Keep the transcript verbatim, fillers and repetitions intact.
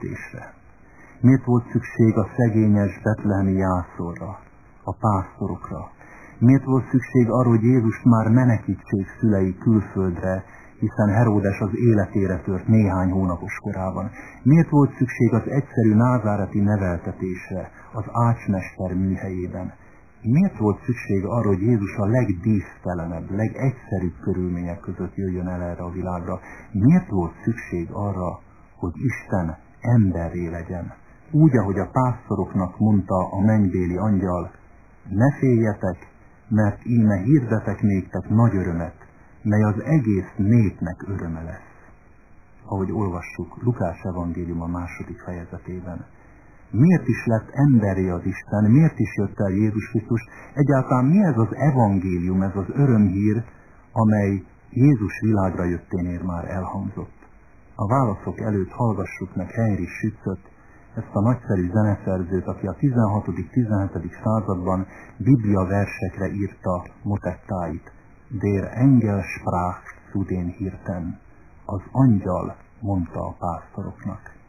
megmenekítésre? Miért volt szükség a szegényes betlehemi jászolra, a pásztorokra? Miért volt szükség arra, hogy Jézust már menekítsék szülei külföldre, hiszen Heródes az életére tört néhány hónapos korában? Miért volt szükség az egyszerű názáreti neveltetésre az ácsmester műhelyében? Miért volt szükség arra, hogy Jézus a legdísztelenebb, legegyszerűbb körülmények között jöjjön el erre a világra? Miért volt szükség arra, hogy Isten emberré legyen? Úgy, ahogy a pásztoroknak mondta a mennybéli angyal, ne féljetek, mert íme hirdetek néktek nagy örömet, mely az egész népnek öröme lesz. Ahogy olvassuk Lukács evangélium a második fejezetében. Miért is lett emberré az Isten? Miért is jött el Jézus Krisztus? Egyáltalán mi ez az evangélium, ez az örömhír, amely Jézus világra jötténél már elhangzott? A válaszok előtt hallgassuk meg Heinrich Schützet, ezt a nagyszerű zeneszerzőt, aki a tizenhatodik-tizenhetedik században biblia versekre írta motettáit. Der Engel sprach zu den Hirten. Az angyal mondta a pásztoroknak.